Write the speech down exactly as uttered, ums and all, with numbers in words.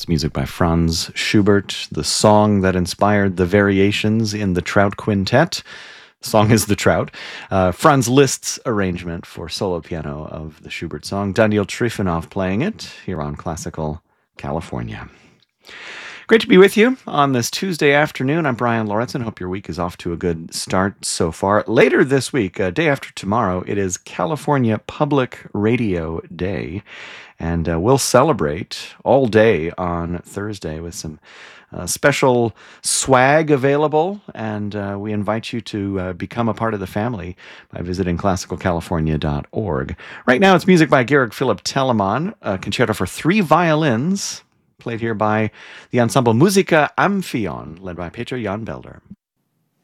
It's music by Franz Schubert, the song that inspired the variations in the Trout Quintet. The song is The Trout. Uh, Franz Liszt's arrangement for solo piano of the Schubert song. Daniel Trifonov playing it here on Classical California. Great to be with you on this Tuesday afternoon. I'm Brian Lauritsen. Hope your week is off to a good start so far. Later this week, uh, day after tomorrow, it is California Public Radio Day. And uh, we'll celebrate all day on Thursday with some uh, special swag available. And uh, we invite you to uh, become a part of the family by visiting classical california dot org. Right now, it's music by Georg Philipp Telemann, a concerto for three violins, played here by the ensemble Musica Amphion, led by Peter Jan Belder.